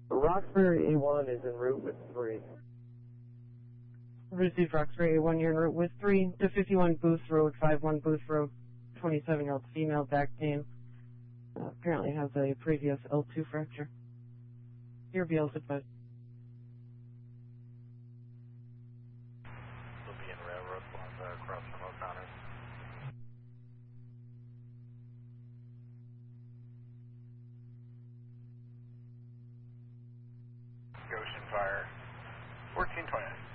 Roxbury A1 is en route with 3. Received Roxbury A1, you're en route with 3 to 51 Booth Road, 51 Booth Road, 27-year-old female, back pain. Apparently has a previous L2 fracture. Your VL's advised. Will be in Railroad Plaza across from O'Connor's. Goshen Fire, 1420.